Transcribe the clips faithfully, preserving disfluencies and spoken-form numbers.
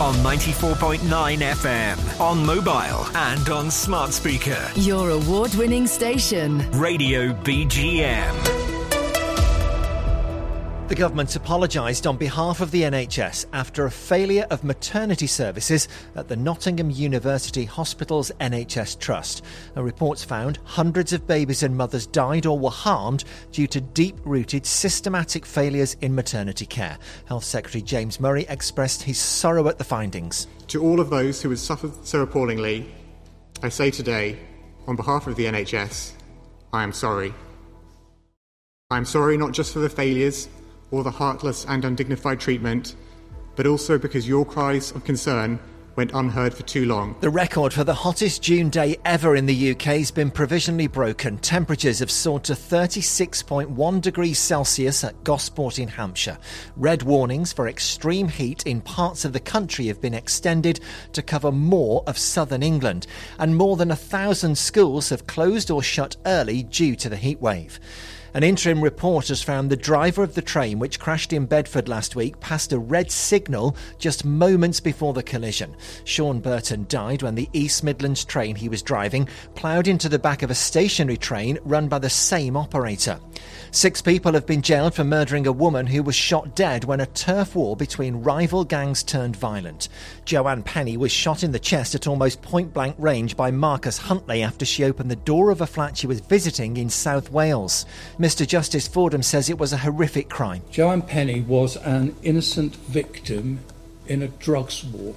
on ninety-four point nine F M, on mobile and on smart speaker. Your award-winning station. Radio B G M. The government apologised on behalf of the N H S after a failure of maternity services at the Nottingham University Hospital's N H S Trust. A report's found hundreds of babies and mothers died or were harmed due to deep-rooted systematic failures in maternity care. Health Secretary James Murray expressed his sorrow at the findings. To all of those who have suffered so appallingly, I say today, on behalf of the N H S, I am sorry. I am sorry not just for the failures or the heartless and undignified treatment, but also because your cries of concern went unheard for too long. The record for the hottest June day ever in the U K has been provisionally broken. Temperatures have soared to thirty-six point one degrees Celsius at Gosport in Hampshire. Red warnings for extreme heat in parts of the country have been extended to cover more of southern England, and more than a thousand schools have closed or shut early due to the heatwave. An interim report has found the driver of the train which crashed in Bedford last week passed a red signal just moments before the collision. Sean Burton died when the East Midlands train he was driving ploughed into the back of a stationary train run by the same operator. Six people have been jailed for murdering a woman who was shot dead when a turf war between rival gangs turned violent. Joanne Penny was shot in the chest at almost point-blank range by Marcus Huntley after she opened the door of a flat she was visiting in South Wales. Mister Justice Fordham says it was a horrific crime. Joanne Penny was an innocent victim in a drugs war.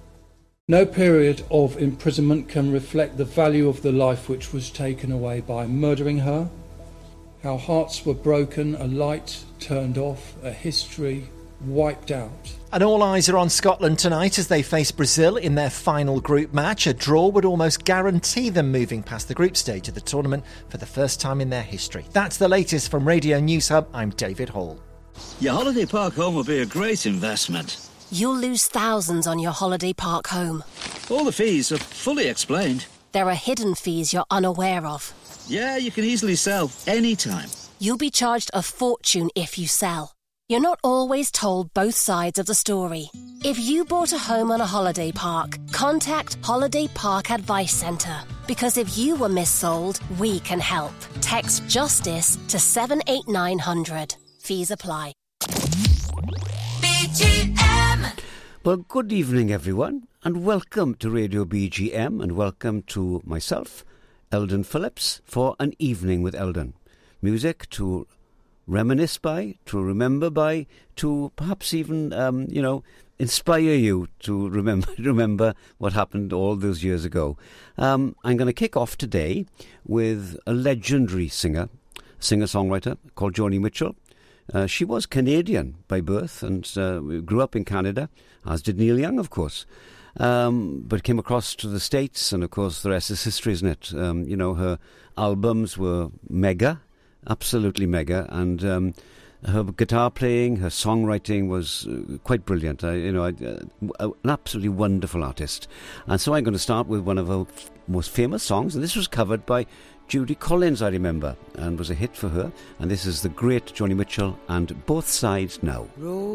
No period of imprisonment can reflect the value of the life which was taken away by murdering her. Our hearts were broken, a light turned off, a history wiped out. And all eyes are on Scotland tonight as they face Brazil in their final group match. A draw would almost guarantee them moving past the group stage of the tournament for the first time in their history. That's the latest from Radio News Hub. I'm David Hall. Your holiday park home will be a great investment. You'll lose thousands on your holiday park home. All the fees are fully explained. There are hidden fees you're unaware of. Yeah, you can easily sell anytime. You'll be charged a fortune if you sell. You're not always told both sides of the story. If you bought a home on a holiday park, contact Holiday Park Advice Centre. Because if you were missold, we can help. Text JUSTICE to seven eight nine hundred. Fees apply. B G M. Well, good evening, everyone, and welcome to Radio B G M, and welcome to myself, Eldon Phillips, for an evening with Eldon. Music to reminisce by, to remember by, to perhaps even, um, you know, inspire you to remember remember what happened all those years ago. Um, I'm going to kick off today with a legendary singer, singer-songwriter called Joni Mitchell. Uh, she was Canadian by birth and uh, grew up in Canada, as did Neil Young, of course. Um, but came across to the States, and of course the rest is history, isn't it? Um, you know, her albums were mega, absolutely mega, and um, her guitar playing, her songwriting was uh, quite brilliant. I, you know, I, uh, an absolutely wonderful artist. And so I'm going to start with one of her f- most famous songs, and this was covered by Judy Collins, I remember, and was a hit for her. And this is the great Joni Mitchell and Both Sides Now.